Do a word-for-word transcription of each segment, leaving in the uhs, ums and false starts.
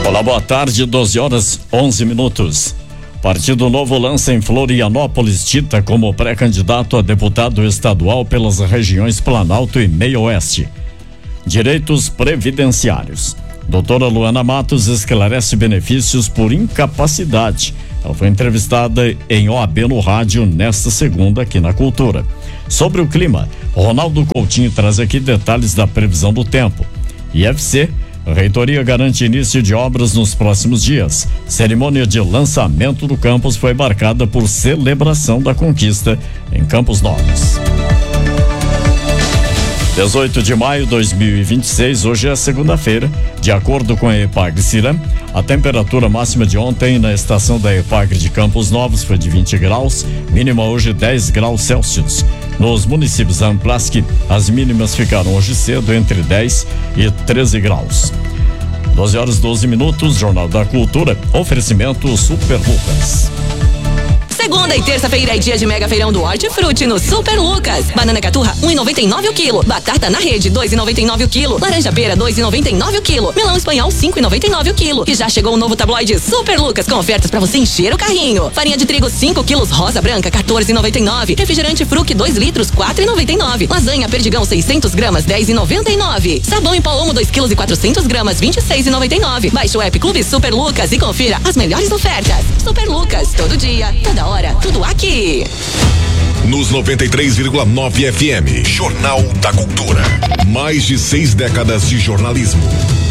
Olá, boa tarde, doze horas, onze minutos. Partido Novo lança em Florianópolis Tita como pré-candidato a deputado estadual pelas regiões Planalto e Meio Oeste. Direitos previdenciários. Doutora Luana Matos esclarece benefícios por incapacidade. Ela foi entrevistada em O A B no rádio nesta segunda aqui na Cultura. Sobre o clima, Ronaldo Coutinho traz aqui detalhes da previsão do tempo. I F C, a reitoria garante início de obras nos próximos dias. Cerimônia de lançamento do campus foi marcada por celebração da conquista em Campos Novos. dezoito de maio de dois mil e vinte e seis, hoje é segunda-feira. De acordo com a Epagre-Ciram, a temperatura máxima de ontem na estação da Epagre de Campos Novos foi de vinte graus, mínima hoje dez graus Celsius. Nos municípios da Amplasc, as mínimas ficaram hoje cedo entre dez e treze graus. doze horas, doze minutos, Jornal da Cultura, oferecimento Super Lucas. Segunda e terça-feira é dia de mega feirão do Hortifruti no Super Lucas. Banana caturra um e noventa e nove o quilo. Batata na rede dois e noventa e nove o quilo. Laranja pera dois e noventa e nove o quilo. Melão espanhol cinco e noventa e nove o quilo. E já chegou o novo tabloide Super Lucas com ofertas pra você encher o carrinho. Farinha de trigo cinco quilos rosa branca quatorze e noventa e nove. Refrigerante Fruc dois litros quatro e noventa e nove. Lasanha Perdigão seiscentos gramas dez e noventa e nove. Sabão em pó Omo dois quilos e quatrocentos gramas vinte e seis e noventa e nove. Baixe o app Clube Super Lucas e confira as melhores ofertas. Super Lucas, todo dia, toda hora, tudo aqui. Nos noventa e três vírgula nove F M, Jornal da Cultura. Mais de seis décadas de jornalismo.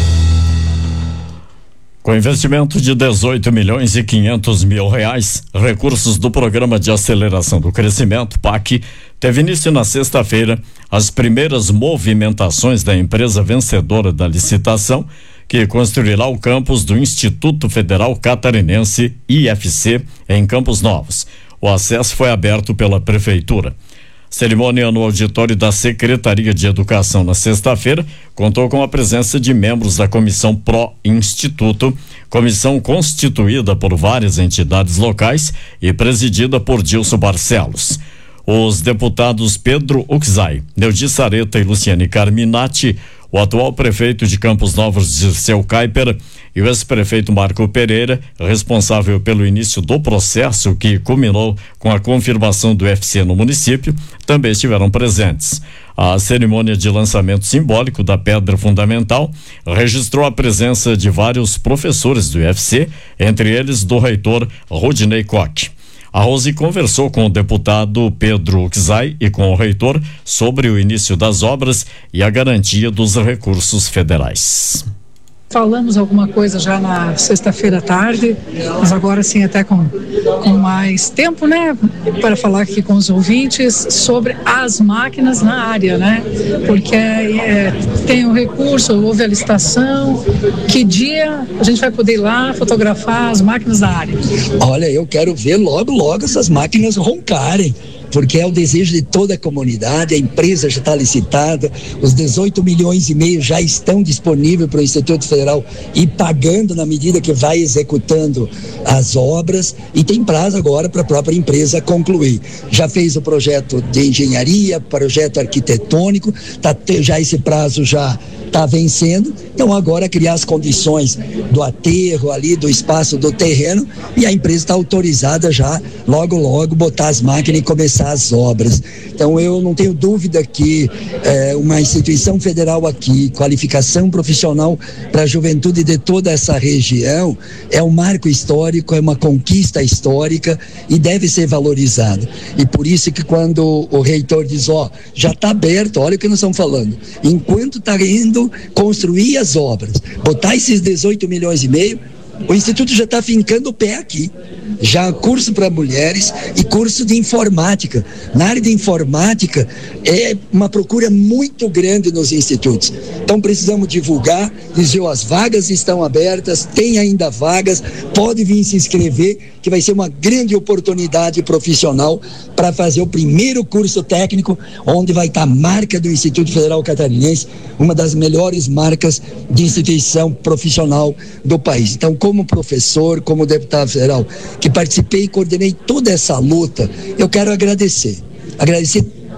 Com investimento de dezoito milhões e quinhentos mil reais, recursos do Programa de Aceleração do Crescimento, P A C, teve início na sexta-feira as primeiras movimentações da empresa vencedora da licitação, que construirá o campus do Instituto Federal Catarinense, I F C, em Campos Novos. O acesso foi aberto pela Prefeitura. Cerimônia no auditório da Secretaria de Educação na sexta-feira contou com a presença de membros da Comissão Pró-Instituto, comissão constituída por várias entidades locais e presidida por Dilson Barcelos. Os deputados Pedro Uxai, Neudi Sareta e Luciane Carminati, o atual prefeito de Campos Novos, Dirceu Kuiper, e o ex-prefeito Marco Pereira, responsável pelo início do processo que culminou com a confirmação do U F C no município, também estiveram presentes. A cerimônia de lançamento simbólico da pedra fundamental registrou a presença de vários professores do U F C, entre eles do reitor Rodinei Koch. A Rose conversou com o deputado Pedro Uxai e com o reitor sobre o início das obras e a garantia dos recursos federais. Falamos alguma coisa já na sexta-feira à tarde, mas agora sim até com, com mais tempo, né, para falar aqui com os ouvintes sobre as máquinas na área, né, porque é, tem o recurso, houve a licitação, que dia a gente vai poder ir lá fotografar as máquinas da área? Olha, eu quero ver logo, logo essas máquinas roncarem, porque é o desejo de toda a comunidade. A empresa já está licitada, os dezoito milhões e meio já estão disponíveis para o Instituto Federal ir pagando na medida que vai executando as obras, e tem prazo agora para a própria empresa concluir. Já fez o projeto de engenharia, projeto arquitetônico, tá, já esse prazo já está vencendo, então agora é criar as condições do aterro ali, do espaço do terreno, e a empresa está autorizada já, logo logo, botar as máquinas e começar as obras. Então eu não tenho dúvida que é, uma instituição federal aqui, qualificação profissional para a juventude de toda essa região, é um marco histórico, é uma conquista histórica e deve ser valorizado. E por isso que quando o reitor diz, ó, já está aberto, olha o que nós estamos falando, enquanto está indo construir as obras, botar esses dezoito milhões e meio, o Instituto já está fincando o pé aqui. Já curso para mulheres e curso de informática. Na área de informática é uma procura muito grande nos institutos. Então precisamos divulgar, dizer, as vagas estão abertas, tem ainda vagas, pode vir se inscrever, que vai ser uma grande oportunidade profissional para fazer o primeiro curso técnico, onde vai estar a marca do Instituto Federal Catarinense, uma das melhores marcas de instituição profissional do país. Então, como professor, como deputado federal, que participei e coordenei toda essa luta, eu quero agradecer. Agradecer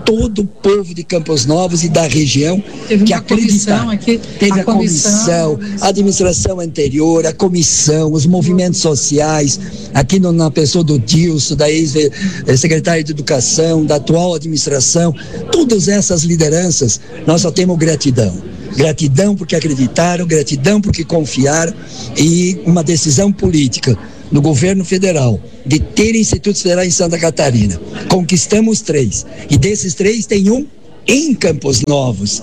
todo o povo de Campos Novos e da região teve que uma comissão aqui, teve a, a comissão, comissão, a administração anterior, a comissão, os movimentos sociais, aqui no, na pessoa do Dilson, da ex-secretária de Educação, da atual administração, todas essas lideranças, nós só temos gratidão. Gratidão porque acreditaram, gratidão porque confiaram, e uma decisão política no governo federal de ter institutos federais em Santa Catarina. Conquistamos três, e desses três tem um em Campos Novos,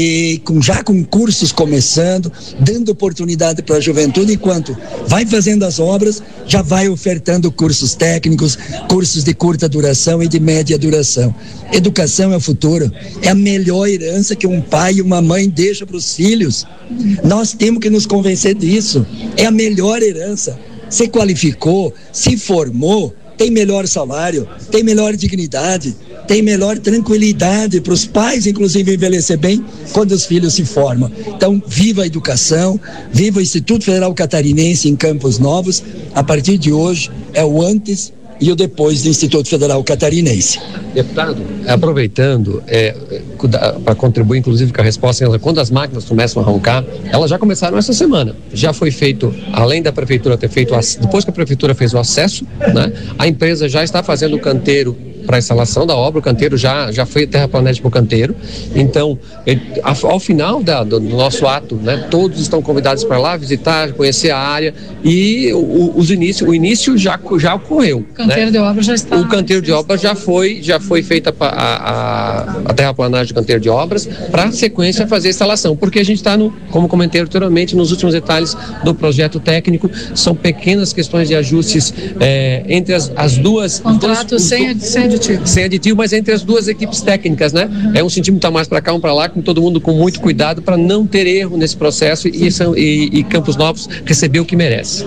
e com, já com cursos começando, dando oportunidade para a juventude, enquanto vai fazendo as obras, já vai ofertando cursos técnicos, cursos de curta duração e de média duração. Educação é o futuro, é a melhor herança que um pai e uma mãe deixam para os filhos. Nós temos que nos convencer disso, é a melhor herança. Se qualificou, se formou, tem melhor salário, tem melhor dignidade, tem melhor tranquilidade para os pais, inclusive, envelhecer bem quando os filhos se formam. Então, viva a educação, viva o Instituto Federal Catarinense em Campos Novos. A partir de hoje é o antes e o depois do Instituto Federal Catarinense. Deputado, aproveitando é, para contribuir inclusive com a resposta, quando as máquinas começam a roncar, elas já começaram essa semana. Já foi feito, além da prefeitura ter feito, depois que a prefeitura fez o acesso, né, a empresa já está fazendo o canteiro para a instalação da obra, o canteiro já, já foi terraplanete para o canteiro. Então, ele, ao final da, do nosso ato, né, todos estão convidados para lá visitar, conhecer a área, e o, os início, o início já, já ocorreu. O canteiro, né, de obra já está. O canteiro de obra já foi, já foi feita a, a, a terraplanagem do canteiro de obras, para a sequência fazer a instalação, porque a gente está, no, como comentei anteriormente, nos últimos detalhes do projeto técnico. São pequenas questões de ajustes é, entre as, as duas... Contrato duas, sem, os, sem aditivo. Sem aditivo, mas entre as duas equipes técnicas, né? Uhum. É um centímetro mais para cá, um para lá, com todo mundo com muito cuidado para não ter erro nesse processo, e, e, e Campos Novos receber o que merece.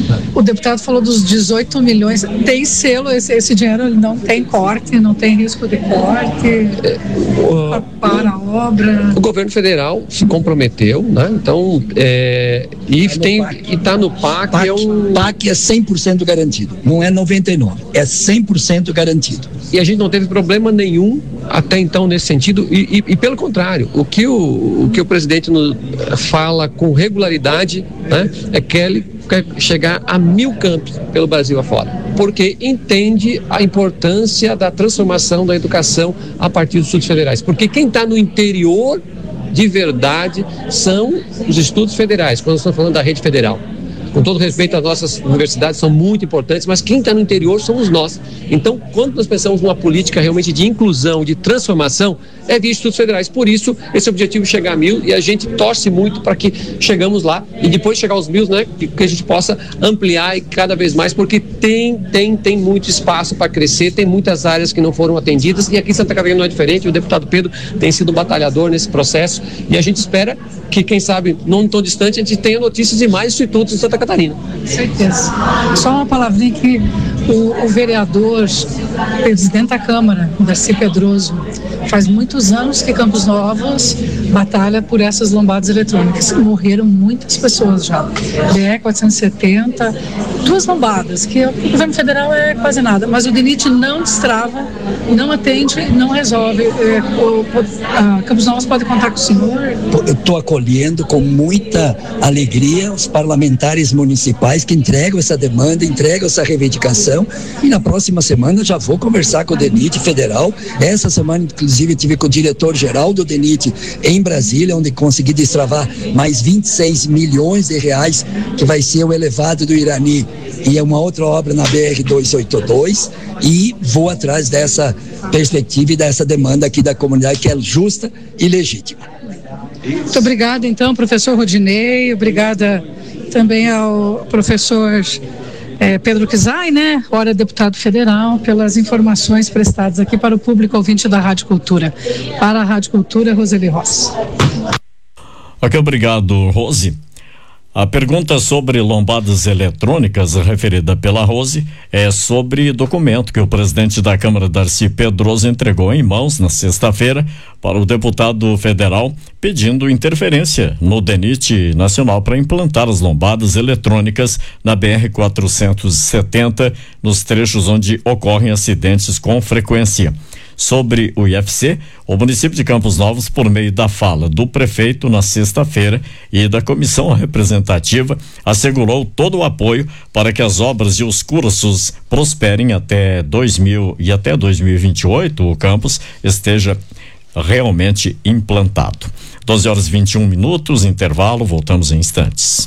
O deputado falou dos dezoito milhões, tem selo, esse, esse dinheiro ele não tem corte, não tem risco de corte é, o, para a obra. O governo federal se comprometeu, né? Então, é, e tá tem e está no P A C. PAC, é um... P A C é cem por cento garantido, não é noventa e nove por cento, é cem por cento garantido. E a gente não teve problema nenhum até então nesse sentido, e, e, e pelo contrário, o que o, o que o presidente nos fala com regularidade, né, é que ele quer chegar a mil campos pelo Brasil afora, porque entende a importância da transformação da educação a partir dos institutos federais, porque quem está no interior de verdade são os institutos federais, quando nós estamos falando da rede federal. Com todo respeito, as nossas universidades são muito importantes, mas quem está no interior somos nós. Então, quando nós pensamos numa política realmente de inclusão, de transformação, é via institutos federais. Por isso, esse objetivo é chegar a mil, e a gente torce muito para que chegamos lá, e depois chegar aos mil, né, que, que a gente possa ampliar e cada vez mais, porque tem, tem, tem muito espaço para crescer, tem muitas áreas que não foram atendidas, e aqui em Santa Catarina não é diferente. O deputado Pedro tem sido um batalhador nesse processo, e a gente espera que, quem sabe, não tão distante, a gente tenha notícias de mais institutos em Santa Catarina. Com certeza. Só uma palavrinha que o, o vereador, presidente da Câmara, Darcy Pedroso, faz muitos anos que Campos Novos batalha por essas lombadas eletrônicas. Morreram muitas pessoas já. B R quatrocentos e setenta, duas lombadas, que o governo federal é quase nada, mas o D N I T não destrava, não atende, não resolve. É, o, a Campos Novos pode contar com o senhor? Eu estou acolhendo com muita alegria os parlamentares municipais que entregam essa demanda, entregam essa reivindicação, e na próxima semana já vou conversar com o D N I T federal. Essa semana, inclusive, tive com o diretor-geral do D N I T em Brasília, onde consegui destravar mais vinte e seis milhões de reais, que vai ser o elevado do Irani, e é uma outra obra na B R duzentos e oitenta e dois, e vou atrás dessa perspectiva e dessa demanda aqui da comunidade, que é justa e legítima. Muito obrigada, então, professor Rodinei, obrigada também ao professor é, Pedro Kizai, né, ora deputado federal, pelas informações prestadas aqui para o público ouvinte da Rádio Cultura. Para a Rádio Cultura, Roseli Rossi. Ok, obrigado, Rose. A pergunta sobre lombadas eletrônicas referida pela Rose é sobre documento que o presidente da Câmara, Darcy Pedroso, entregou em mãos na sexta-feira para o deputado federal, pedindo interferência no D N I T nacional para implantar as lombadas eletrônicas na B R quatrocentos e setenta, nos trechos onde ocorrem acidentes com frequência. Sobre o I F C, o município de Campos Novos, por meio da fala do prefeito na sexta-feira e da comissão representativa, assegurou todo o apoio para que as obras e os cursos prosperem até dois mil e até dois mil e vinte e oito o campus esteja realmente implantado. doze horas e vinte e um minutos, intervalo, voltamos em instantes.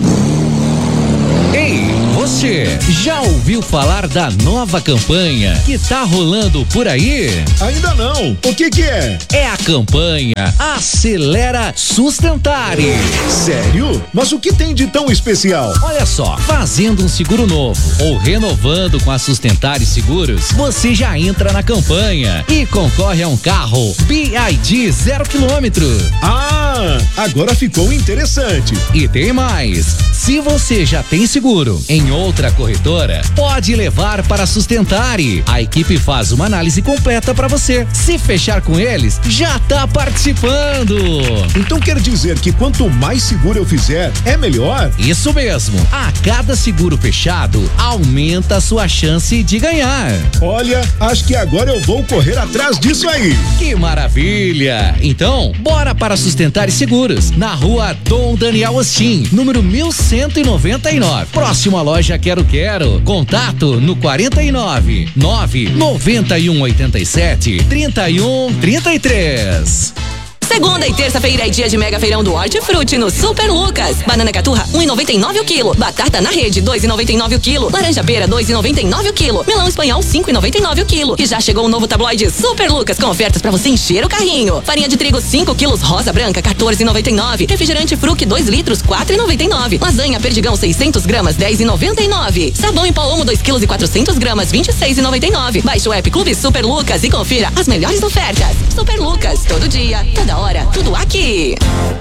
Ei, você já ouviu falar da nova campanha que tá rolando por aí? Ainda não. O que que é? É a campanha Acelera Sustentare. Sério? Mas o que tem de tão especial? Olha só, fazendo um seguro novo ou renovando com a Sustentare Seguros, você já entra na campanha e concorre a um carro B I D zero quilômetro. Ah, agora ficou interessante. E tem mais. Se você já tem seguro em outra corretora, pode levar para a Sustentare. A equipe faz uma análise completa para você. Se fechar com eles, já tá participando. Então quer dizer que quanto mais seguro eu fizer, é melhor? Isso mesmo. A cada seguro fechado, aumenta a sua chance de ganhar. Olha, acho que agora eu vou correr atrás disso aí. Que maravilha! Então, bora para Sustentare Seguros, na rua Dom Daniel Ostin, número mil cento e noventa e nove, próximo à loja Quero Quero. Contato no quarenta e nove, nove, noventa e um, oitenta e sete, trinta e um, trinta e três. Segunda e terça-feira é dia de mega feirão do Hortifruti no Super Lucas. Banana caturra um e noventa e nove o quilo. Batata na rede dois e noventa e nove o quilo. Laranja pera dois e noventa e nove o quilo. Melão espanhol cinco e noventa e nove o quilo. E já chegou o novo tabloide Super Lucas com ofertas pra você encher o carrinho. Farinha de trigo cinco quilos rosa branca quatorze e noventa e nove. Refrigerante Fruc dois litros quatro e noventa e nove. Lasanha Perdigão seiscentos gramas dez e noventa e nove. Sabão em pó Omo dois quilos e quatrocentos gramas vinte e seis e noventa e nove. Baixe o app Clube Super Lucas e confira as melhores ofertas. Super Lucas, todo dia, toda hora, tudo aqui.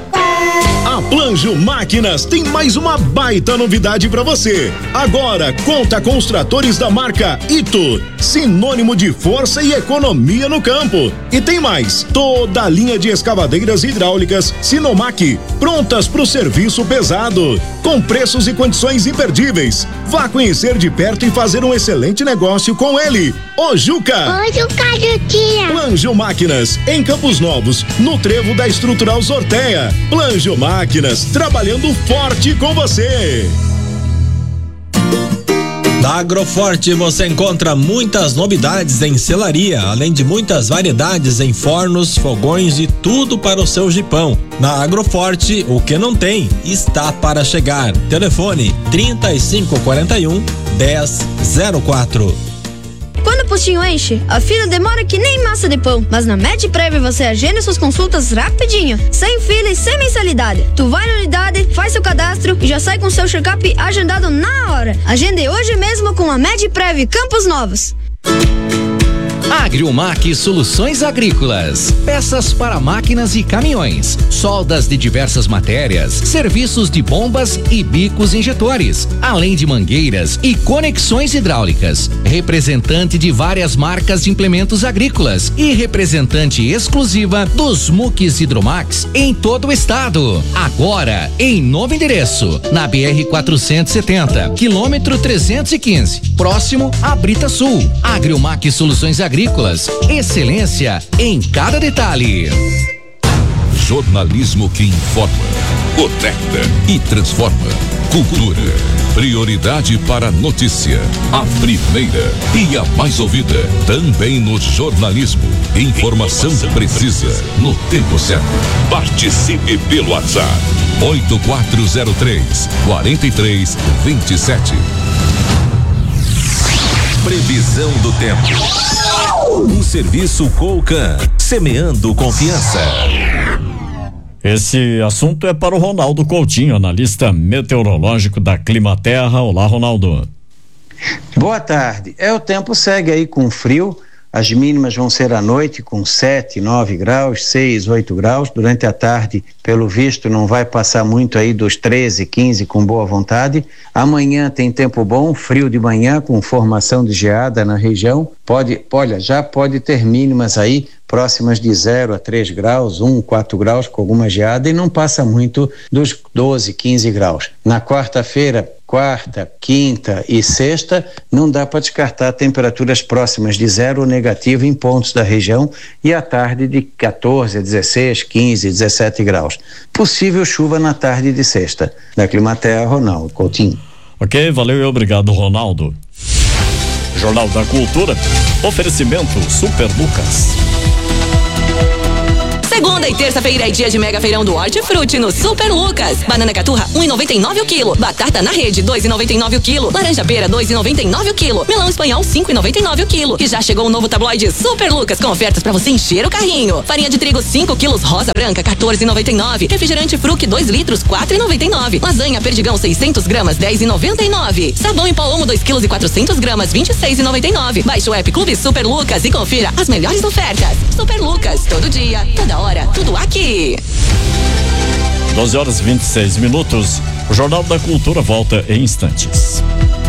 A Planjo Máquinas tem mais uma baita novidade para você. Agora conta com os tratores da marca Ito, sinônimo de força e economia no campo. E tem mais, toda a linha de escavadeiras hidráulicas Sinomac, prontas para o serviço pesado, com preços e condições imperdíveis. Vá conhecer de perto e fazer um excelente negócio com ele, o Juca. Oi, Juca, Juquinha. Planjo Máquinas, em Campos Novos, no trevo da Estrutural Sorteia. Planjo Máquinas, trabalhando forte com você. Na Agroforte você encontra muitas novidades em selaria, além de muitas variedades em fornos, fogões e tudo para o seu jipão. Na Agroforte, o que não tem está para chegar. Telefone trinta e cinco quarenta e um, dez zero quatro. Quando o postinho enche, a fila demora que nem massa de pão. Mas na MedPrev você agenda suas consultas rapidinho, sem fila e sem mensalidade. Tu vai na unidade, faz seu cadastro e já sai com seu check-up agendado na hora. Agende hoje mesmo com a MedPrev Campos Novos. Agriumac Soluções Agrícolas, peças para máquinas e caminhões, soldas de diversas matérias, serviços de bombas e bicos injetores, além de mangueiras e conexões hidráulicas. Representante de várias marcas de implementos agrícolas e representante exclusiva dos Muques Hidromax em todo o estado. Agora em novo endereço, na B R quatrocentos e setenta, quilômetro trezentos e quinze, próximo a Brita Sul. Agriumac Soluções Agrícolas, excelência em cada detalhe. Jornalismo que informa, conecta e transforma. Cultura, prioridade para a notícia. A primeira e a mais ouvida. Também no jornalismo. Informação precisa, no tempo certo. Participe pelo WhatsApp. oito quatro zero três, quatro três dois sete. Previsão do tempo. Um serviço Colcan, semeando confiança. Esse assunto é para o Ronaldo Coutinho, analista meteorológico da Climaterra. Olá, Ronaldo. Boa tarde. É, o tempo segue aí com frio. As mínimas vão ser à noite com sete, nove graus, seis, oito graus. Durante a tarde, pelo visto, não vai passar muito aí dos treze, quinze com boa vontade. Amanhã tem tempo bom, frio de manhã com formação de geada na região. Pode, olha, já pode ter mínimas aí próximas de zero a três graus, um, quatro graus com alguma geada e não passa muito dos doze, quinze graus. Na quarta-feira, quarta, quinta e sexta, não dá para descartar temperaturas próximas de zero ou negativo em pontos da região e à tarde de quatorze, dezesseis, quinze, dezessete graus. Possível chuva na tarde de sexta. Da Climaterra, Ronaldo Coutinho. Ok, valeu e obrigado, Ronaldo. Jornal da Cultura, oferecimento Super Lucas. Segunda e terça-feira é dia de mega feirão do Hortifruti no Super Lucas. Banana caturra um e noventa e nove o quilo. Batata na rede dois e noventa e nove o quilo. Laranja pera dois e noventa e nove o quilo. Melão espanhol cinco e noventa e nove o quilo. E já chegou o novo tabloide Super Lucas com ofertas para você encher o carrinho. Farinha de trigo cinco quilos rosa branca quatorze e noventa e nove. Refrigerante Fruc dois litros quatro e noventa e nove. Lasanha Perdigão seiscentos gramas dez e noventa e nove. Sabão em pó Omo dois quilos e quatrocentos gramas vinte e seis e noventa e nove. Baixe o app Clube Super Lucas e confira as melhores ofertas. Super Lucas, todo dia, toda hora. Tudo aqui. doze horas e vinte e seis minutos. O Jornal da Cultura volta em instantes.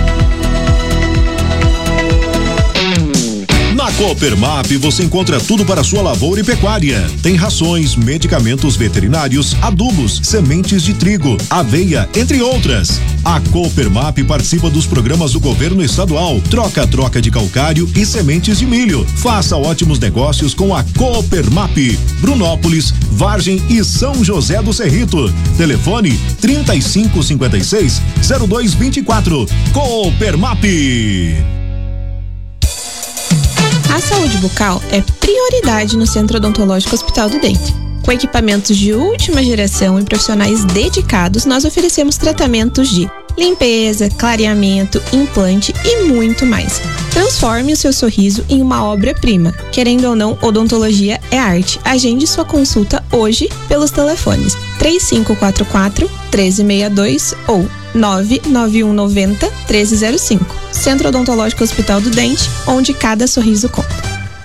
Na Coopermap você encontra tudo para sua lavoura e pecuária. Tem rações, medicamentos veterinários, adubos, sementes de trigo, aveia, entre outras. A Coopermap participa dos programas do governo estadual, troca-troca de calcário e sementes de milho. Faça ótimos negócios com a Coopermap. Brunópolis, Vargem e São José do Cerrito. Telefone trinta e cinco cinquenta e seis, zero dois vinte e quatro. Coopermap. A saúde bucal é prioridade no Centro Odontológico Hospital do Dente. Com equipamentos de última geração e profissionais dedicados, nós oferecemos tratamentos de limpeza, clareamento, implante e muito mais. Transforme o seu sorriso em uma obra-prima. Querendo ou não, odontologia é arte. Agende sua consulta hoje pelos telefones três cinco quatro quatro, um três seis dois ou nove nove um nove zero, um três zero cinco. Centro Odontológico Hospital do Dente, onde cada sorriso conta.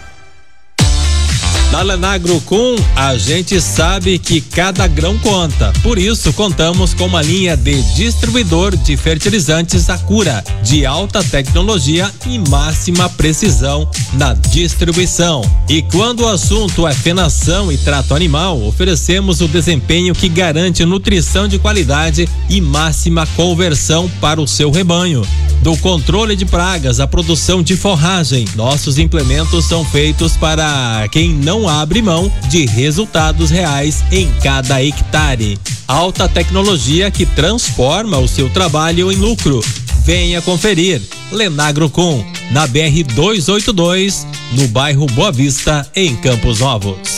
Na Lenagrocum, a gente sabe que cada grão conta. Por isso, contamos com uma linha de distribuidor de fertilizantes Acura, de alta tecnologia e máxima precisão na distribuição. E quando o assunto é fenação e trato animal, oferecemos o desempenho que garante nutrição de qualidade e máxima conversão para o seu rebanho. Do controle de pragas à produção de forragem, nossos implementos são feitos para quem não abre mão de resultados reais em cada hectare. Alta tecnologia que transforma o seu trabalho em lucro. Venha conferir. Lenagrocum, na B R duzentos e oitenta e dois, no bairro Boa Vista, em Campos Novos.